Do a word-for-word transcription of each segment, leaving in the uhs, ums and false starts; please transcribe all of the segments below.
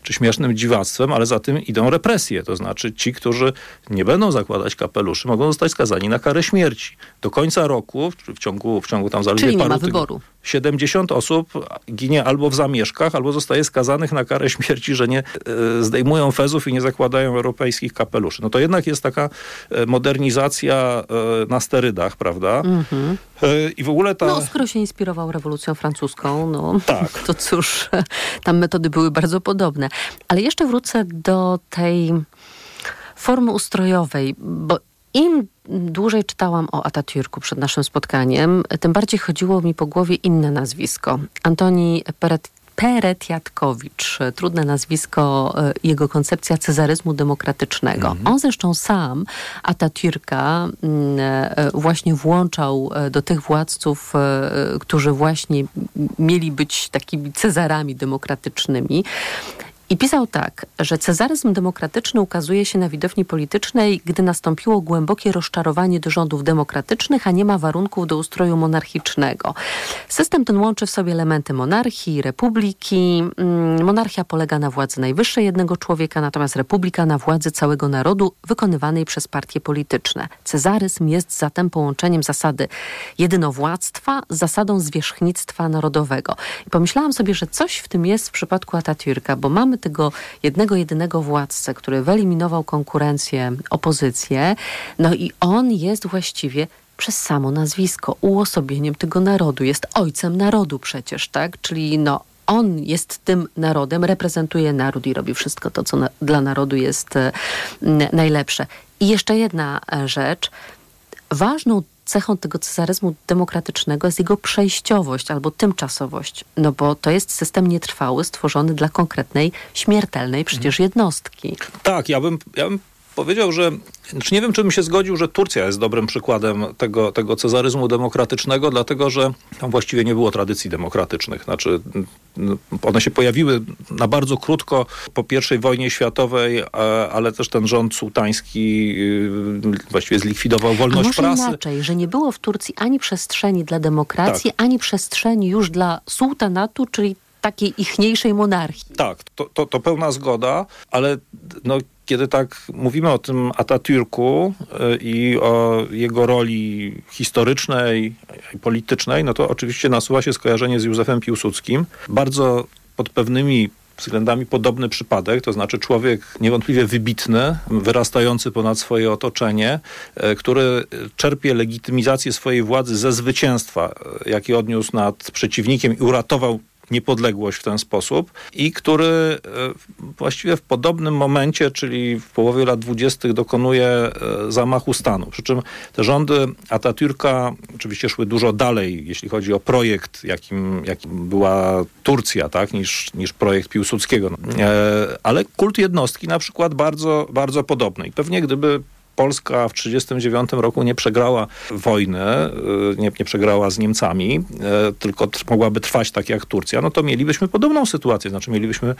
czy śmiesznym dziwactwem, ale za tym idą represje. To znaczy ci, którzy nie będą zakładać kapeluszy, mogą zostać skazani na karę śmierci. Do końca roku, w ciągu, w ciągu tam zaledwie Czyli nie paru ma tygodni, wyboru. siedemdziesiąt osób ginie albo w zamieszkach, albo zostaje skazanych na karę śmierci, że nie e, zdejmują fezów i nie zakładają europejskich kapeluszy. No to jednak jest taka e, modernizacja e, na sterydach, prawda? Mhm. E, I w ogóle ta... No, skoro się inspirował rewolucją francuską, no tak. to cóż, tam metody były bardzo podobne. Ale jeszcze wrócę do tej formy ustrojowej, bo im dłużej czytałam o Atatürku przed naszym spotkaniem, tym bardziej chodziło mi po głowie inne nazwisko. Antoni Peret Peretiatkowicz, trudne nazwisko, jego koncepcja cezaryzmu demokratycznego. Mhm. On zresztą sam Atatürka właśnie włączał do tych władców, którzy właśnie mieli być takimi cezarami demokratycznymi. I pisał tak, że cezaryzm demokratyczny ukazuje się na widowni politycznej, gdy nastąpiło głębokie rozczarowanie do rządów demokratycznych, a nie ma warunków do ustroju monarchicznego. System ten łączy w sobie elementy monarchii, republiki. Monarchia polega na władzy najwyższej jednego człowieka, natomiast republika na władzy całego narodu wykonywanej przez partie polityczne. Cezaryzm jest zatem połączeniem zasady jedynowładztwa z zasadą zwierzchnictwa narodowego. I pomyślałam sobie, że coś w tym jest w przypadku Atatürka, bo mamy tego jednego, jedynego władcę, który wyeliminował konkurencję, opozycję, no i on jest właściwie przez samo nazwisko uosobieniem tego narodu. Jest ojcem narodu przecież, tak? Czyli no on jest tym narodem, reprezentuje naród i robi wszystko to, co na, dla narodu jest e, najlepsze. I jeszcze jedna rzecz. Ważną cechą tego cezaryzmu demokratycznego jest jego przejściowość albo tymczasowość. No bo to jest system nietrwały, stworzony dla konkretnej, śmiertelnej przecież jednostki. Tak, ja bym, ja bym powiedział, że znaczy nie wiem, czy bym się zgodził, że Turcja jest dobrym przykładem tego, tego cezaryzmu demokratycznego, dlatego, że tam właściwie nie było tradycji demokratycznych. Znaczy one się pojawiły na bardzo krótko po pierwszej wojnie światowej, ale też ten rząd sułtański właściwie zlikwidował wolność A może prasy. inaczej, że nie było w Turcji ani przestrzeni dla demokracji, tak. ani przestrzeni już dla sułtanatu, czyli takiej ichniejszej monarchii. Tak, to, to, to pełna zgoda, ale no, kiedy tak mówimy o tym Atatürku i o jego roli historycznej i politycznej, no to oczywiście nasuwa się skojarzenie z Józefem Piłsudskim. Bardzo pod pewnymi względami podobny przypadek, to znaczy człowiek niewątpliwie wybitny, wyrastający ponad swoje otoczenie, który czerpie legitymizację swojej władzy ze zwycięstwa, jakie odniósł nad przeciwnikiem i uratował niepodległość w ten sposób i który właściwie w podobnym momencie, czyli w połowie lat dwudziestych dokonuje zamachu stanu. Przy czym te rządy Atatürka oczywiście szły dużo dalej, jeśli chodzi o projekt, jakim, jakim była Turcja, tak, niż, niż projekt Piłsudskiego. Ale kult jednostki na przykład bardzo, bardzo podobny. I pewnie gdyby Polska w tysiąc dziewięćset trzydziestym dziewiątym roku nie przegrała wojny, nie, nie przegrała z Niemcami, tylko mogłaby trwać tak jak Turcja, no to mielibyśmy podobną sytuację. Znaczy mielibyśmy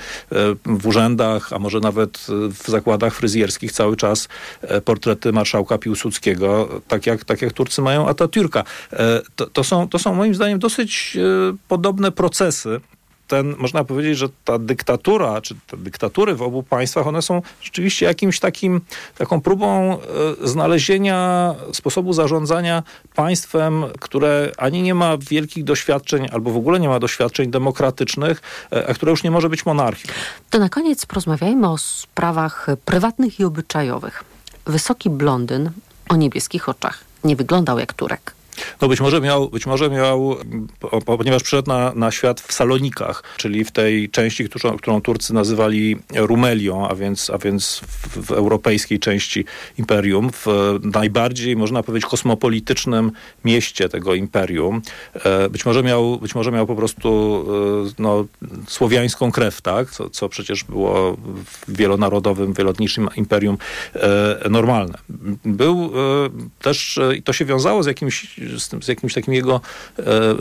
w urzędach, a może nawet w zakładach fryzjerskich cały czas portrety marszałka Piłsudskiego, tak jak, tak jak Turcy mają Atatürka. To, to, są, to są moim zdaniem dosyć podobne procesy. Ten, można powiedzieć, że ta dyktatura, czy te dyktatury w obu państwach, one są rzeczywiście jakimś takim, taką próbą e, znalezienia sposobu zarządzania państwem, które ani nie ma wielkich doświadczeń, albo w ogóle nie ma doświadczeń demokratycznych, e, a które już nie może być monarchią. To na koniec porozmawiajmy o sprawach prywatnych i obyczajowych. Wysoki blondyn o niebieskich oczach nie wyglądał jak Turek. No być może miał, być może miał, ponieważ przyszedł na, na świat w Salonikach, czyli w tej części, którą, którą Turcy nazywali Rumelią, a więc, a więc w, w europejskiej części imperium, w najbardziej, można powiedzieć, kosmopolitycznym mieście tego imperium. Być może miał, być może miał po prostu no, słowiańską krew, tak? Co, co przecież było w wielonarodowym, wieloetnicznym imperium normalne. Był też, i to się wiązało z jakimś Z, tym, z jakimś takim jego e,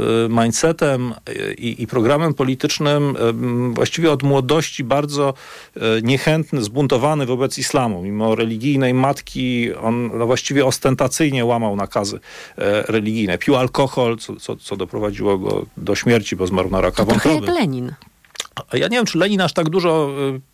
mindsetem i, i programem politycznym, e, właściwie od młodości bardzo e, niechętny, zbuntowany wobec islamu. Mimo religijnej matki on no, właściwie ostentacyjnie łamał nakazy e, religijne. Pił alkohol, co, co, co doprowadziło go do śmierci, bo zmarł na raka to wątroby. Trochę jak Lenin. Ja nie wiem, czy Lenin aż tak dużo